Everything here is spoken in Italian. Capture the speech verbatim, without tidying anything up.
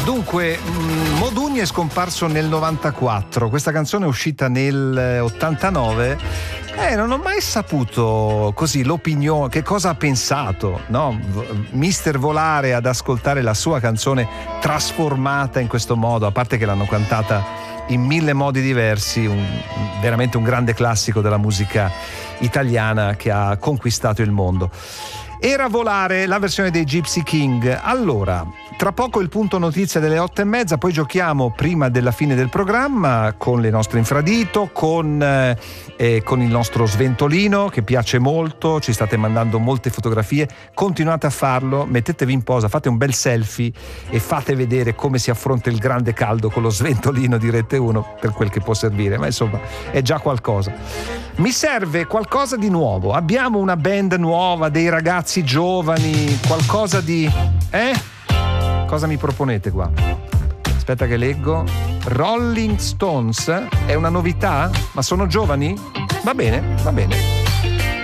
Dunque, Modugni è scomparso nel novantaquattro, questa canzone è uscita nel ottantanove. Eh, non ho mai saputo così l'opinione, che cosa ha pensato, no? Mister Volare ad ascoltare la sua canzone trasformata in questo modo, a parte che l'hanno cantata in mille modi diversi, un, veramente un grande classico della musica italiana che ha conquistato il mondo. Era Volare, la versione dei Gypsy King. Allora, tra poco il punto notizia delle otto e mezza, poi giochiamo prima della fine del programma con le nostre infradito, con, eh, con il nostro sventolino che piace molto, ci state mandando molte fotografie, continuate a farlo, mettetevi in posa, fate un bel selfie e fate vedere come si affronta il grande caldo con lo sventolino di Rete uno, per quel che può servire, ma insomma è già qualcosa. Mi serve qualcosa di nuovo, abbiamo una band nuova, dei ragazzi giovani, qualcosa di... eh? Cosa mi proponete qua? Aspetta che leggo. Rolling Stones è una novità? Ma sono giovani? Va bene, va bene.